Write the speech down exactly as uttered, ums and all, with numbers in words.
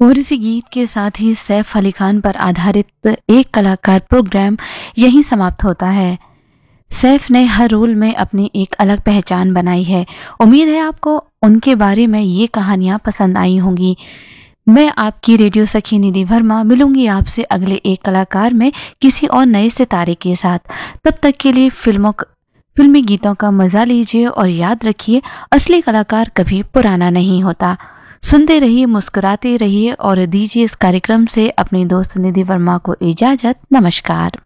और इसी गीत के साथ ही सैफ अली खान पर आधारित एक कलाकार प्रोग्राम यहीं समाप्त होता है। सैफ ने हर रोल में अपनी एक अलग पहचान बनाई है। उम्मीद है आपको उनके बारे में ये कहानियां पसंद आई होंगी। मैं आपकी रेडियो सखी निधि वर्मा मिलूंगी आपसे अगले एक कलाकार में किसी और नए सितारे के साथ। तब तक के लिए फिल्मों फिल्मी गीतों का मजा लीजिए और याद रखिए, असली कलाकार कभी पुराना नहीं होता। सुनते रहिए, मुस्कुराते रहिए और दीजिए इस कार्यक्रम से अपनी दोस्त निधि वर्मा को इजाजत। नमस्कार।